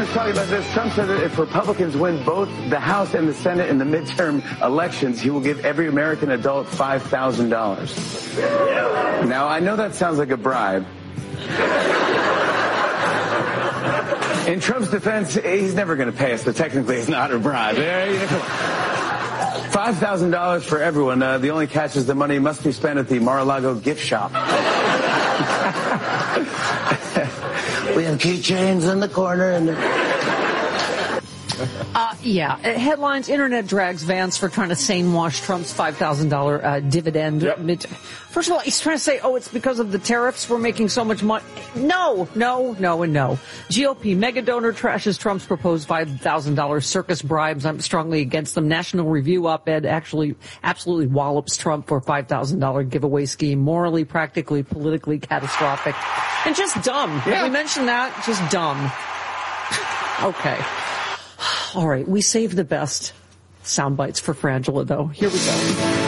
was talking about this. Trump said that if Republicans win both the House and the Senate in the midterm elections, he will give every American adult $5,000. Now, I know that sounds like a bribe. In Trump's defense, he's never going to pay us, so technically it's not a bribe. $5,000 for everyone. The only catch is the money must be spent at the Mar-a-Lago gift shop. We have keychains in the corner and yeah. Headlines, Internet drags Vance for trying to sane wash Trump's $5,000 dividend. Yep. First of all, he's trying to say, it's because of the tariffs we're making so much money. No, and no. GOP mega donor trashes Trump's proposed $5,000 circus bribes. I'm strongly against them. National Review op-ed actually absolutely wallops Trump for $5,000 giveaway scheme. Morally, practically, politically catastrophic. And just dumb. Yeah. We mentioned that. Just dumb. Okay. All right, we saved the best sound bites for Frangela, though. Here we go.